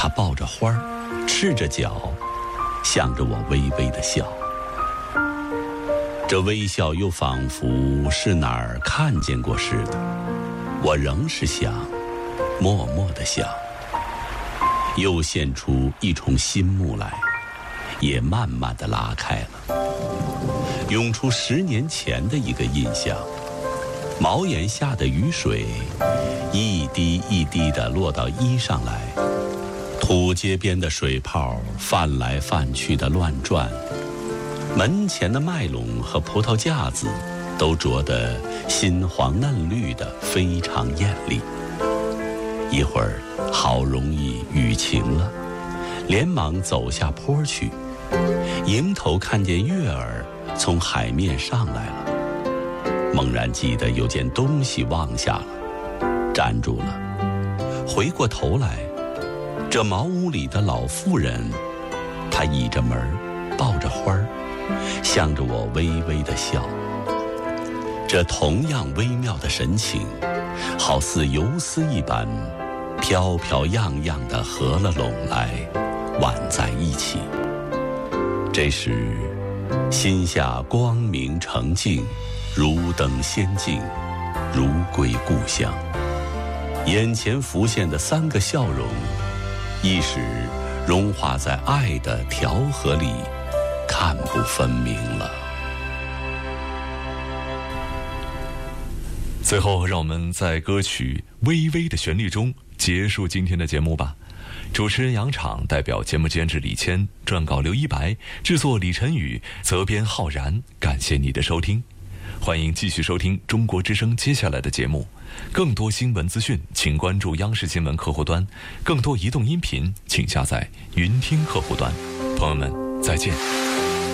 他抱着花儿，赤着脚，向着我微微的笑。这微笑又仿佛是哪儿看见过似的，我仍是想，默默地想，又现出一重新幕来，也慢慢地拉开了，涌出10年前的一个印象。茅檐下的雨水，一滴一滴地落到衣上来，土街边的水泡泛来泛去的乱转，门前的麦垄和葡萄架子都着得新黄嫩绿的，非常艳丽。一会儿好容易雨晴了，连忙走下坡去，迎头看见月儿从海面上来了，猛然记得有件东西忘下了，站住了，回过头来，这茅屋里的老妇人，她倚着门，抱着花儿，向着我微微的笑。这同样微妙的神情，好似游丝一般，飘飘漾漾地合了拢来，挽在一起。这时心下光明澄净，如登仙境，如归故乡。眼前浮现的3个笑容，一时融化在爱的调和里，看不分明了。 最后让我们在歌曲微微的旋律中结束今天的节目吧。主持人杨昶，代表节目监制李谦，撰稿刘一白，制作李晨宇，责编浩然。感谢你的收听，欢迎继续收听中国之声接下来的节目。更多新闻资讯请关注央视新闻客户端，更多移动音频请下载云听客户端。朋友们再见。